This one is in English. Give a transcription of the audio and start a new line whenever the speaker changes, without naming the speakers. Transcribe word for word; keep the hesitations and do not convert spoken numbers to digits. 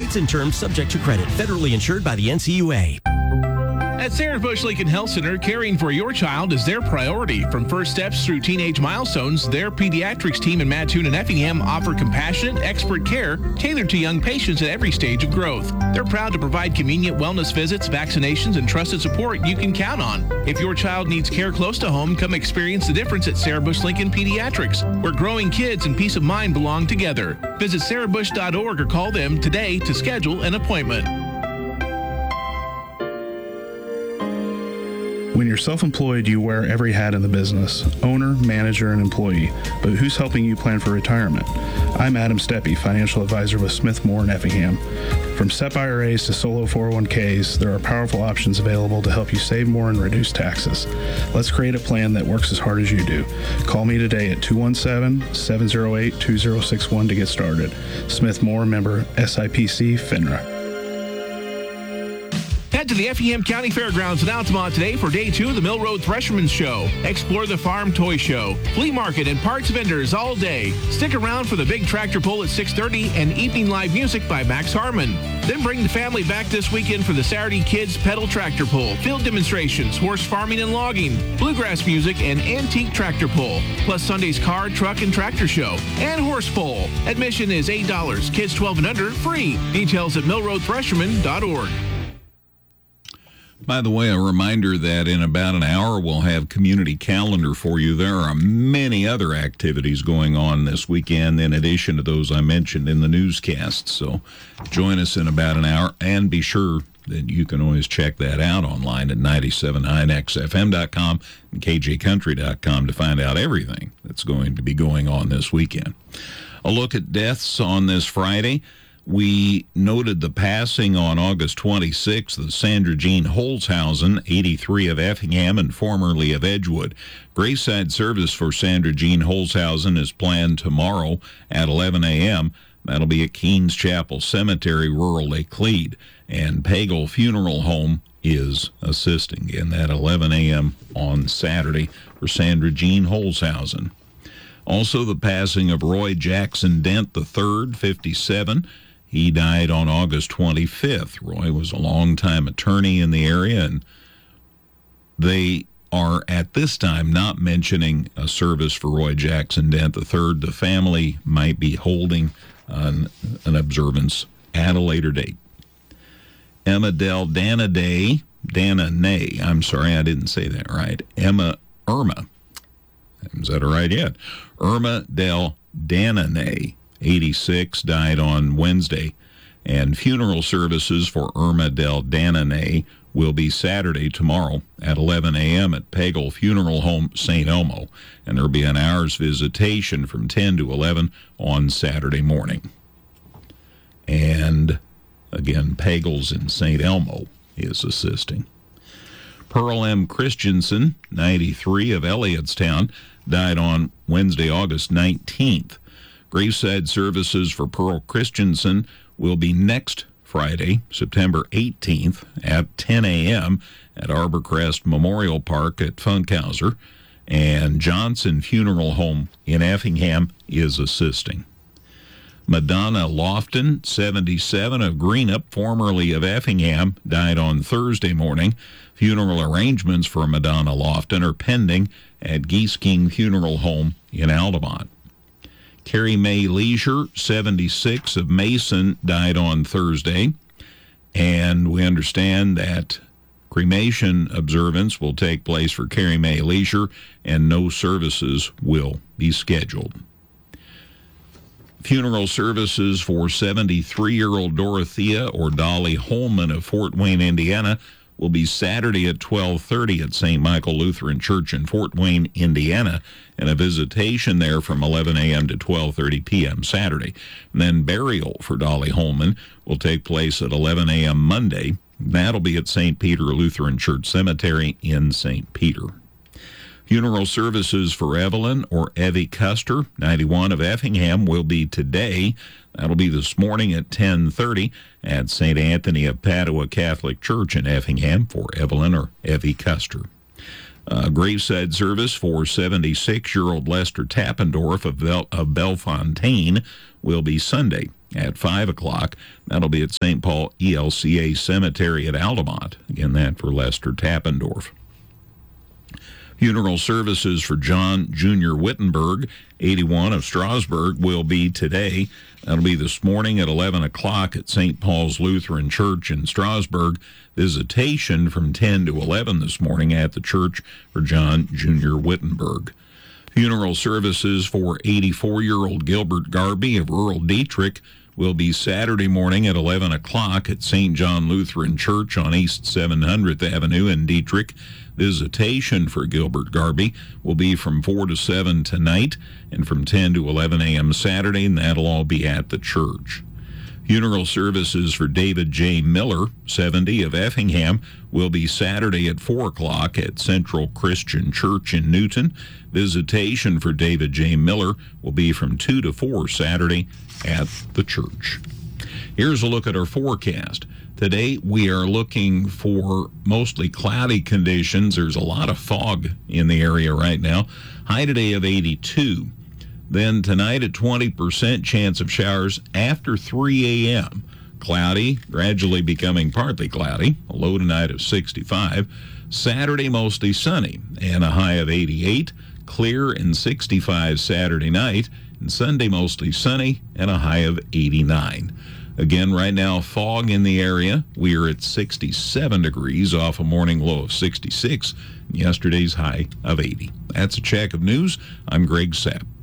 Rates and terms subject to credit. Federally insured by the N C U A.
At Sarah Bush Lincoln Health Center, caring for your child is their priority. From first steps through teenage milestones, their pediatrics team in Mattoon and Effingham offer compassionate, expert care tailored to young patients at every stage of growth. They're proud to provide convenient wellness visits, vaccinations, and trusted support you can count on. If your child needs care close to home, come experience the difference at Sarah Bush Lincoln Pediatrics, where growing kids and peace of mind belong together. Visit sarah bush dot org or call them today to schedule an appointment.
When you're self-employed, you wear every hat in the business, owner, manager, and employee. But who's helping you plan for retirement? I'm Adam Steppe, financial advisor with Smith Moore in Effingham. From S E P I R As to solo four oh one Ks, there are powerful options available to help you save more and reduce taxes. Let's create a plan that works as hard as you do. Call me today at two one seven, seven oh eight, two oh six one to get started. Smith Moore, member S I P C, FINRA.
Head to the Effingham County Fairgrounds in Altamont today for day two of the Mill Road Thresherman's Show. Explore the farm toy show, flea market, and parts vendors all day. Stick around for the big tractor pull at six thirty and evening live music by Max Harmon. Then bring the family back this weekend for the Saturday Kids Pedal Tractor Pull, field demonstrations, horse farming and logging, bluegrass music, and antique tractor pull. Plus Sunday's car, truck, and tractor show, and horse pull. Admission is eight dollars. Kids twelve and under, free. Details at mill road thresherman dot org.
By the way, a reminder that in about an hour we'll have community calendar for you. There are many other activities going on this weekend in addition to those I mentioned in the newscast. So join us in about an hour, and be sure that you can always check that out online at nine seven nine X F M dot com and K J country dot com to find out everything that's going to be going on this weekend. A look at deaths on this Friday. We noted the passing on August twenty-sixth of Sandra Jean Holzhausen, eighty-three, of Effingham and formerly of Edgewood. Graveside service for Sandra Jean Holzhausen is planned tomorrow at eleven a.m. That'll be at Keens Chapel Cemetery, rural Lake Lead. And Pagel Funeral Home is assisting in that eleven a.m. on Saturday for Sandra Jean Holzhausen. Also, the passing of Roy Jackson Dent the third, fifty-seven. He died on August twenty-fifth. Roy was a longtime attorney in the area, and they are at this time not mentioning a service for Roy Jackson Dent the third. The family might be holding an, an observance at a later date. Emma Del Dana Day, Dana Nay, I'm sorry, I didn't say that right. Emma Irma, is that right yet? Irma Del Dananay, eighty-six, died on Wednesday, and funeral services for Irma Del Dananay will be Saturday, tomorrow, at eleven a.m. at Pagel Funeral Home, Saint Elmo, and there will be an hour's visitation from ten to eleven on Saturday morning. And, again, Pagel's in Saint Elmo is assisting. Pearl M. Christensen, ninety-three, of Elliottstown, died on Wednesday, August nineteenth. Graveside services for Pearl Christensen will be next Friday, September eighteenth, at ten a.m. at Arborcrest Memorial Park at Funkhauser, and Johnson Funeral Home in Effingham is assisting. Madonna Lofton, seventy-seven, of Greenup, formerly of Effingham, died on Thursday morning. Funeral arrangements for Madonna Lofton are pending at Geese King Funeral Home in Altamont. Carrie Mae Leisure, seventy-six, of Mason, died on Thursday, and we understand that cremation observance will take place for Carrie Mae Leisure, and no services will be scheduled. Funeral services for seventy-three-year-old Dorothea or Dolly Holman of Fort Wayne, Indiana, will be Saturday at twelve thirty at Saint Michael Lutheran Church in Fort Wayne, Indiana, and a visitation there from eleven a.m. to twelve thirty p.m. Saturday. And then burial for Dolly Holman will take place at eleven a.m. Monday. That'll be at Saint Peter Lutheran Church Cemetery in Saint Peter. Funeral services for Evelyn or Evie Custer, ninety-one, of Effingham, will be today. That'll be this morning at ten thirty at Saint Anthony of Padua Catholic Church in Effingham for Evelyn or Evie Custer. Uh, graveside service for seventy-six-year-old Lester Tappendorf of, Bel- of Bellefontaine will be Sunday at five o'clock. That'll be at Saint Paul E L C A Cemetery at Altamont. Again, that for Lester Tappendorf. Funeral services for John Junior Wittenberg, eighty-one, of Strasburg, will be today. That'll be this morning at eleven o'clock at Saint Paul's Lutheran Church in Strasburg. Visitation from ten to eleven this morning at the church for John Junior Wittenberg. Funeral services for eighty-four-year-old Gilbert Garby of rural Dietrich will be Saturday morning at eleven o'clock at Saint John Lutheran Church on East seven hundredth Avenue in Dietrich. Visitation for Gilbert Garby will be from four to seven tonight and from ten to eleven a.m. Saturday, and that'll all be at the church. Funeral services for David J. Miller, seventy, of Effingham, will be Saturday at four o'clock at Central Christian Church in Newton. Visitation for David J. Miller will be from two to four Saturday at the church. Here's a look at our forecast. Today, we are looking for mostly cloudy conditions. There's a lot of fog in the area right now. High today of eighty-two. Then tonight, a twenty percent chance of showers after three a.m. Cloudy, gradually becoming partly cloudy. A low tonight of sixty-five. Saturday, mostly sunny and a high of eighty-eight. Clear and sixty-five Saturday night. And Sunday, mostly sunny and a high of eighty-nine. Again, right now, fog in the area. We are at sixty-seven degrees off a morning low of sixty-six. Yesterday's high of eighty. That's a check of news. I'm Greg Sapp.